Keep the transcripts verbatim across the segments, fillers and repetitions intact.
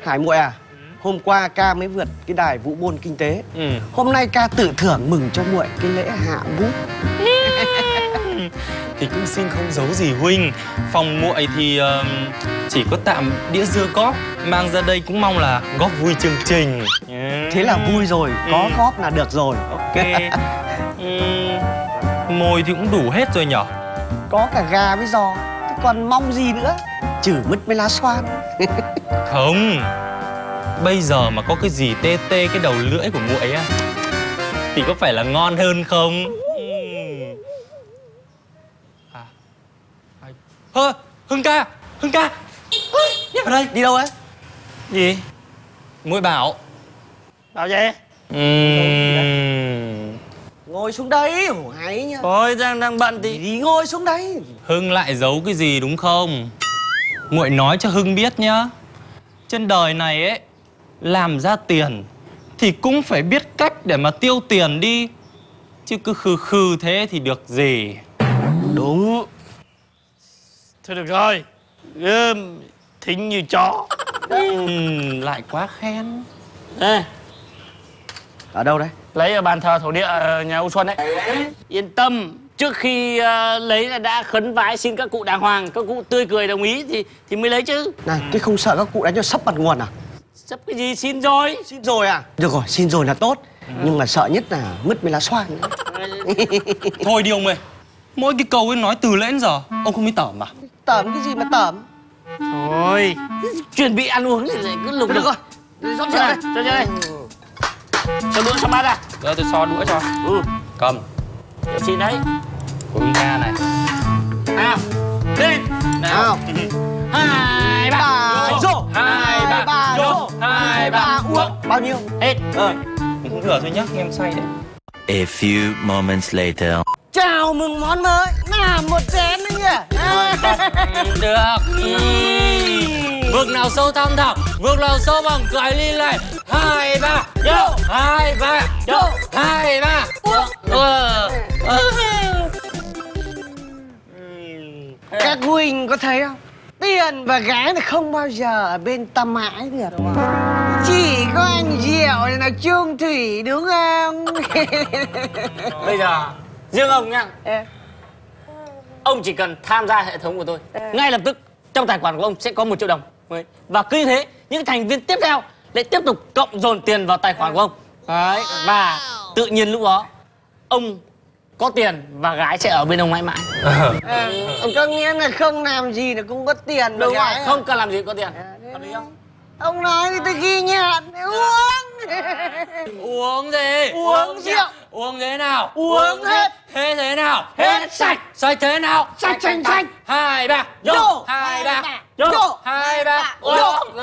Hải muội à, ừ. Hôm qua ca mới vượt cái đài Vũ Bôn Kinh tế. ừ. Hôm nay ca tự thưởng mừng cho muội cái lễ hạ bút. Thì cũng xin không giấu gì huynh. Phòng muội thì uh, chỉ có tạm đĩa dưa cóp, mang ra đây cũng mong là góp vui chương trình. yeah. Thế là vui rồi, có ừ. góp là được rồi. Ok. uhm, Mồi thì cũng đủ hết rồi nhở. Có cả gà với giò, thế còn mong gì nữa, trừ mứt với lá xoan. Không, bây giờ mà có cái gì tê tê cái đầu lưỡi của muội á thì có phải là ngon hơn không? À, Hơ, Hưng ca, Hưng ca, đi vào đây. Đi đâu ấy? Gì? Muội bảo. Bảo gì? Uhm... Ngồi xuống đây, hổ hay nhá. Thôi, đang đang bận thì đi ngồi xuống đây. Hưng lại giấu cái gì đúng không? Muội nói cho Hưng biết nhá. Trên đời này ấy, làm ra tiền thì cũng phải biết cách để mà tiêu tiền đi. Chứ cứ khư khư thế thì được gì. Đúng. thôi được rồi, gươm thính như chó. ừ, Lại quá khen. Ê, ở đâu đấy? lấy ở bàn thờ thổ địa nhà ông Xuân đấy. Yên tâm, trước khi uh, lấy là đã khấn vái xin các cụ đàng hoàng, các cụ tươi cười đồng ý thì thì mới lấy chứ. Này, thế không sợ các cụ đánh cho sấp mặt nguồn à? Sắp cái gì, xin rồi. Xin rồi à? Được rồi, xin rồi là tốt. ừ. Nhưng mà sợ nhất là mứt với lá xoan. Thôi đi ông ơi, mỗi cái câu ấy nói từ lễ đến giờ ông không biết tởm à? Tởm cái gì mà tởm? Thôi, chuẩn bị ăn uống thì lại cứ lục được rồi. Dọn cho đây, cho đây. Cho đũa cho bát à? Giờ tôi so đũa cho. Ừ. Cầm. Để xin đấy. Của Hưng ca này. Nào, lên. Nào. Hai ba rổ. Hai ba rổ. Hai ba uống. Bao nhiêu? Hết. Ờ. Mình cũng rửa thôi nhá, em say đấy. A few moments later. Chào mừng món mới. Nào, một chén nữa nhỉ? Được. Vực nào sâu thăm thẳm, vực nào sâu bằng cõi ly này. Hai ba vô, hai ba vô, hai ba ờ. Các huynh có thấy không? Tiền và gái thì không bao giờ ở bên ta mãi được. Chỉ có anh Diệu là chung thủy đúng không? Bây giờ, riêng ông nhá. Ông chỉ cần tham gia hệ thống của tôi, ngay lập tức trong tài khoản của ông sẽ có một triệu đồng. Và cứ như thế, những thành viên tiếp theo lại tiếp tục cộng dồn tiền vào tài khoản của ông. Đấy, và tự nhiên lúc đó ông có tiền và gái sẽ ở bên ông mãi mãi. À, có nghĩa là không làm gì là cũng có tiền. Đúng rồi, à? không cần làm gì có tiền. Hợp lý không? Ông nói thì tôi ghi nhận. Uống. Uống gì? Uống rượu. Uống thế nào? Uống hết. Thế thế nào? Hết sạch. Sạch thế nào? Sạch sạch sạch. Hai ba vô. Hai ba vô. Hai ba uống.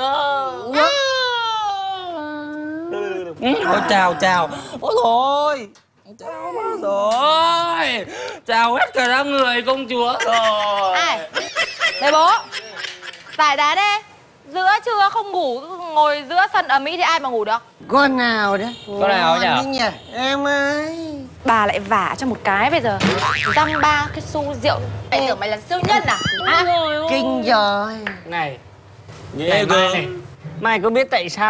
Ôi chào chào. Ôi thôi. Chào rồi. Chào hết cả đám người công chúa rồi. Ai? Đây bố. Giải đá đi. Giữa trưa không ngủ, ngồi giữa sân ầm ĩ thì ai mà ngủ được? Con nào đấy? Con nào nhỉ? nhỉ? Em ơi. Bà lại vả cho một cái bây giờ. Dăm ba cái xu rượu. Mày tưởng mày là siêu nhân à? à? Kinh rồi. Này, này mai này, mai có biết tại sao